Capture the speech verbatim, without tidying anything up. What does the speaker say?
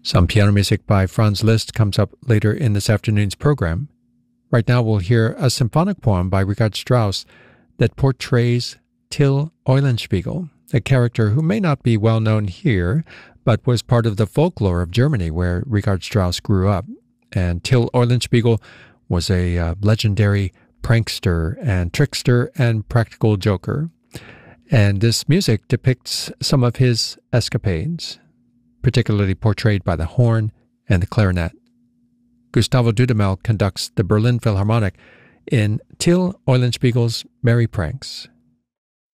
Some piano music by Franz Liszt comes up later in this afternoon's program. Right now we'll hear a symphonic poem by Richard Strauss that portrays Till Eulenspiegel, a character who may not be well known here, but was part of the folklore of Germany where Richard Strauss grew up. And Till Eulenspiegel was a uh, legendary prankster and trickster and practical joker. And this music depicts some of his escapades, particularly portrayed by the horn and the clarinet. Gustavo Dudamel conducts the Berlin Philharmonic in Till Eulenspiegel's Merry Pranks.